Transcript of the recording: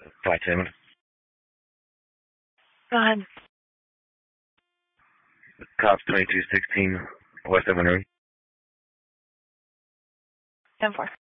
Flight 7. Go ahead. Cops 2216, West 7 Road. 10-4.